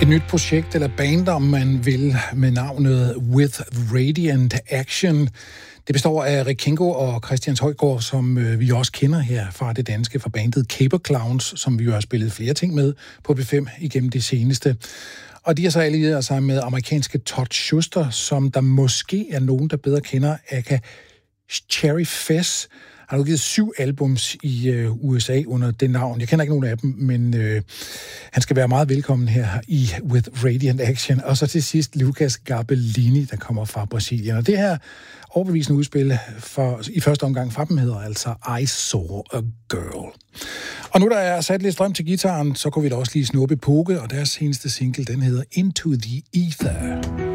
Et nyt projekt eller band, om man vil, med navnet With Radiant Action. Det består af Rick Kingo og Christian Højgaard, som vi også kender her fra det danske, fra bandet Caper Clowns, som vi jo har spillet flere ting med på B5 igennem det seneste. Og de har så allieret sig med amerikanske Todd Schuster, som der måske er nogen, der bedre kender, aka Cherry Fess. Han har udgivet 7 albums i USA under det navn. Jeg kender ikke nogen af dem, men han skal være meget velkommen her i With Radiant Action. Og så til sidst Lucas Garbellini, der kommer fra Brasilien. Og det her overbevisende udspil i første omgang fra dem hedder altså I Saw a Girl. Og nu der er sat lidt strøm til gitaren, så kunne vi da også lige snuppe Poke, og deres seneste single, den hedder Into the Ether.